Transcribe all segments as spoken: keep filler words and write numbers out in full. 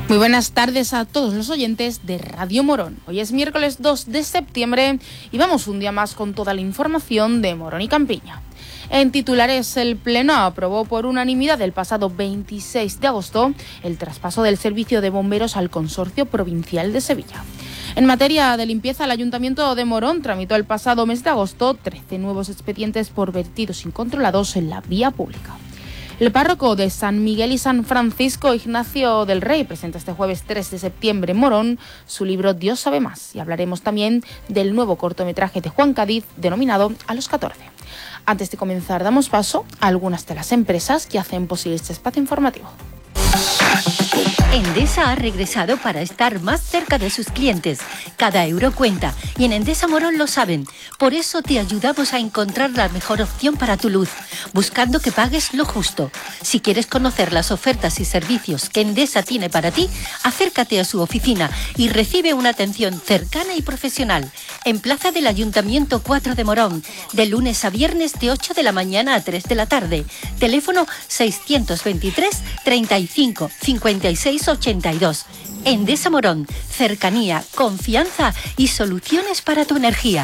Muy buenas tardes a todos los oyentes de Radio Morón. Hoy es miércoles dos de septiembre y vamos un día más con toda la información de Morón y Campiña. En titulares, el Pleno aprobó por unanimidad el pasado veintiséis de agosto el traspaso del servicio de bomberos al Consorcio Provincial de Sevilla. En materia de limpieza, el Ayuntamiento de Morón tramitó el pasado mes de agosto trece nuevos expedientes por vertidos incontrolados en la vía pública. El párroco de San Miguel y San Francisco, Ignacio del Rey, presenta este jueves tres de septiembre en Morón su libro Dios sabe más, y hablaremos también del nuevo cortometraje de Juan Cádiz denominado A los catorce. Antes de comenzar, damos paso a algunas de las empresas que hacen posible este espacio informativo. Endesa ha regresado para estar más cerca de sus clientes. Cada euro cuenta y en Endesa Morón lo saben. Por eso te ayudamos a encontrar la mejor opción para tu luz, buscando que pagues lo justo. Si quieres conocer las ofertas y servicios que Endesa tiene para ti, acércate a su oficina y recibe una atención cercana y profesional. En Plaza del Ayuntamiento cuatro de Morón, de lunes a viernes de ocho de la mañana a tres de la tarde. Teléfono seiscientos veintitrés treinta y cinco cincuenta y seis ochenta y dos. Endesa Morón, cercanía, confianza y soluciones para tu energía.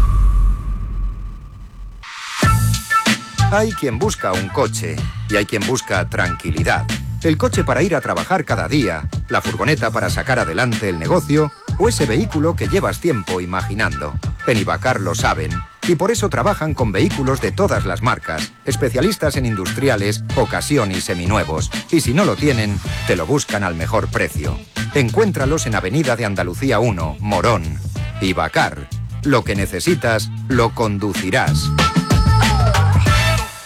Hay quien busca un coche y hay quien busca tranquilidad. El coche para ir a trabajar cada día, la furgoneta para sacar adelante el negocio o ese vehículo que llevas tiempo imaginando. En Ibacar lo saben y por eso trabajan con vehículos de todas las marcas, especialistas en industriales, ocasión y seminuevos. Y si no lo tienen, te lo buscan al mejor precio. Encuéntralos en Avenida de Andalucía uno, Morón. Ibacar. Lo que necesitas, lo conducirás.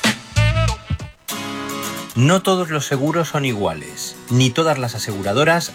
No todos los seguros son iguales, ni todas las aseguradoras